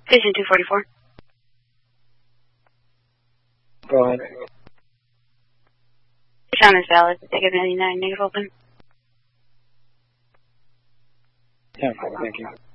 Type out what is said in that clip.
Vision 244. Go ahead. Sound is valid. Negative 99, negative open. Yeah, thank you.